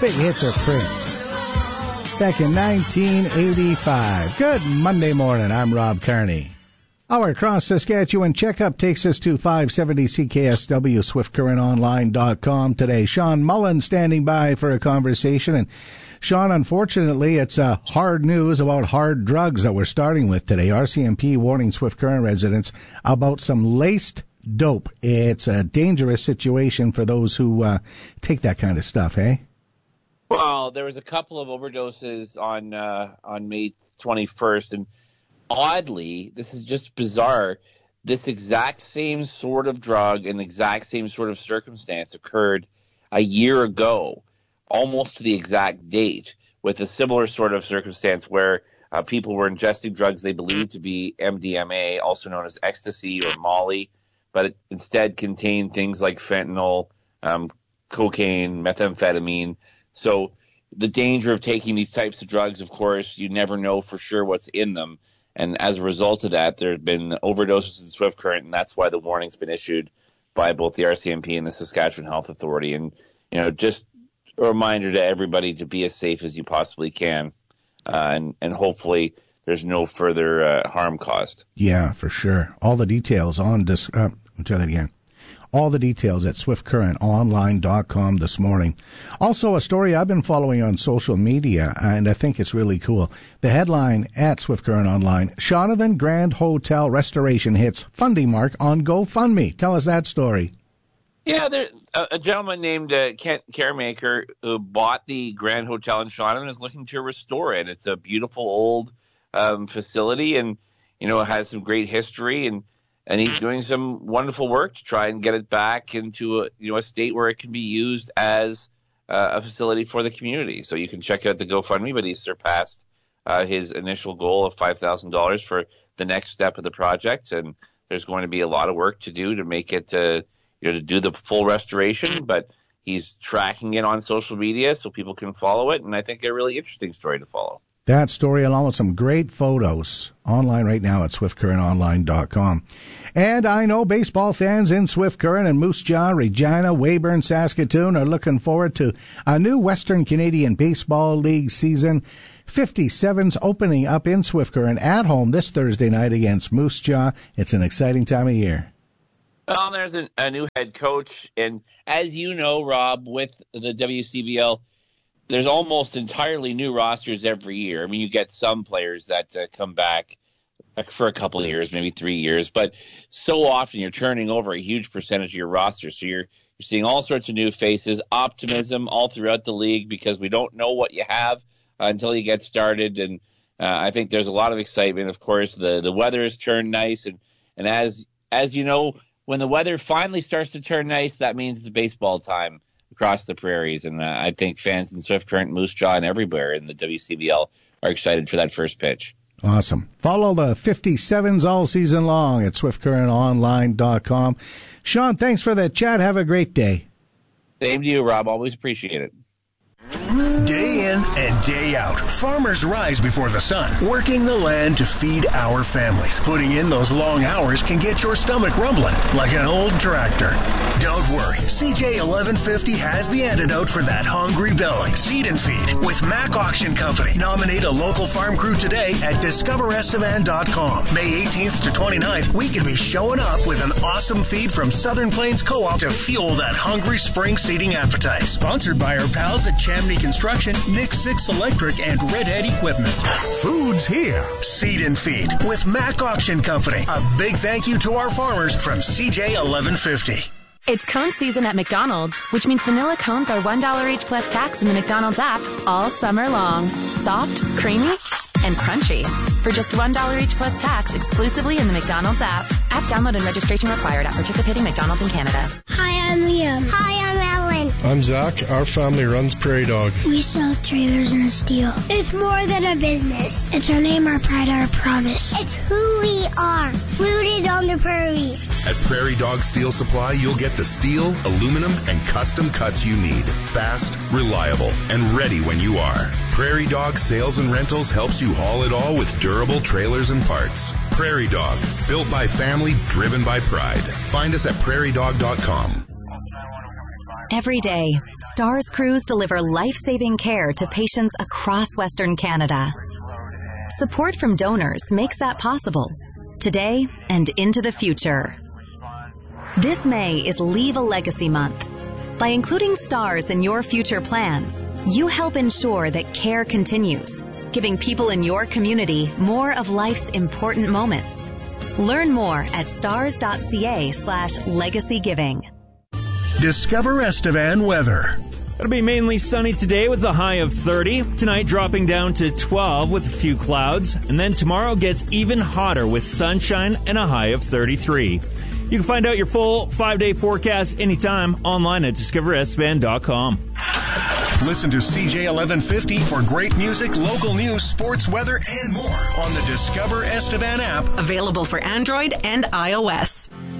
Big hit for Prince back in 1985. Good Monday morning. I'm Rob Carney. Our Cross Saskatchewan checkup takes us to 570 CKSW, SwiftCurrentOnline.com today. Sean Mullen standing by for a conversation. And Sean, unfortunately, it's hard news about hard drugs that we're starting with today. RCMP warning Swift Current residents about some laced dope. It's a dangerous situation for those who take that kind of stuff, eh? Well, there was a couple of overdoses on May 21st, and oddly, this is just bizarre, this exact same sort of drug and exact same sort of circumstance occurred a year ago, almost to the exact date, with a similar sort of circumstance where people were ingesting drugs they believed to be MDMA, also known as ecstasy or Molly, but it instead contained things like fentanyl, cocaine, methamphetamine. So the danger of taking these types of drugs, of course, you never know for sure what's in them. And as a result of that, there have been overdoses in Swift Current, and that's why the warning's been issued by both the RCMP and the Saskatchewan Health Authority. And, you know, just a reminder to everybody to be as safe as you possibly can. And hopefully there's no further harm caused. Yeah, for sure. All the details on this. I'll try that again. All the details at SwiftCurrentOnline.com this morning. Also, a story I've been following on social media, and I think it's really cool. The headline at Swift Current Online, Shaunavon Grand Hotel Restoration hits funding mark on GoFundMe. Tell us that story. Yeah, there's a gentleman named Kent Caremaker who bought the Grand Hotel in Shaunavon and is looking to restore it. It's a beautiful old facility, and, you know, it has some great history, and he's doing some wonderful work to try and get it back into a state where it can be used as a facility for the community. So you can check out the GoFundMe, but he's surpassed his initial goal of $5,000 for the next step of the project. And there's going to be a lot of work to do to make it, to do the full restoration. But he's tracking it on social media so people can follow it. And I think a really interesting story to follow. That story, along with some great photos, online right now at SwiftCurrentOnline.com. And I know baseball fans in Swift Current and Moose Jaw, Regina, Weyburn, Saskatoon are looking forward to a new Western Canadian Baseball League season. 57's opening up in Swift Current at home this Thursday night against Moose Jaw. It's an exciting time of year. Well, there's a new head coach, and as you know, Rob, with the WCBL, there's almost entirely new rosters every year. I mean, you get some players that come back for a couple of years, maybe 3 years, but so often you're turning over a huge percentage of your roster. So you're seeing all sorts of new faces, optimism all throughout the league because we don't know what you have until you get started. And I think there's a lot of excitement. Of course, the weather has turned nice. And as you know, when the weather finally starts to turn nice, that means it's baseball time across the prairies, and I think fans in Swift Current, Moose Jaw, and everywhere in the WCBL are excited for that first pitch. Awesome. Follow the 57s all season long at SwiftCurrentOnline.com. Sean, thanks for the chat. Have a great day. Same to you, Rob. Always appreciate it. Day in and day out, farmers rise before the sun, working the land to feed our families. Putting in those long hours can get your stomach rumbling like an old tractor. Don't worry, CJ 1150 has the antidote for that hungry belly. Seed and Feed with Mac Auction Company. Nominate a local farm crew today at discoverestevan.com. May 18th to 29th, we could be showing up with an awesome feed from Southern Plains Co-op to fuel that hungry spring seeding appetite. Sponsored by our pals at Chamney Construction, Nick Six Electric, and Redhead Equipment. Food's here. Seed and Feed with Mac Auction Company. A big thank you to our farmers from CJ 1150. It's cone season at McDonald's, which means vanilla cones are $1 each plus tax in the McDonald's app all summer long. Soft, creamy, and crunchy. For just $1 each plus tax exclusively in the McDonald's app. App download and registration required at participating McDonald's in Canada. Hi, I'm Liam. Hi, I'm Ellen. I'm Zach. Our family runs Prairie Dog. We sell trailers and steel. It's more than a business. It's our name, our pride, our promise. It's who we are, rooted on the prairies. At Prairie Dog Steel Supply, you'll get the steel, aluminum, and custom cuts you need. Fast, reliable, and ready when you are. Prairie Dog Sales and Rentals helps you haul it all with durable trailers and parts. Prairie Dog, built by family, driven by pride. Find us at prairiedog.com. Every day, STARS crews deliver life-saving care to patients across Western Canada. Support from donors makes that possible, today and into the future. This May is Leave a Legacy Month. By including STARS in your future plans, you help ensure that care continues, giving people in your community more of life's important moments. Learn more at stars.ca/legacygiving. Discover Estevan weather. It'll be mainly sunny today with a high of 30. Tonight dropping down to 12 with a few clouds. And then tomorrow gets even hotter with sunshine and a high of 33. You can find out your full 5-day forecast anytime online at discoverestevan.com. Listen to CJ 1150 for great music, local news, sports, weather, and more on the Discover Estevan app. Available for Android and iOS.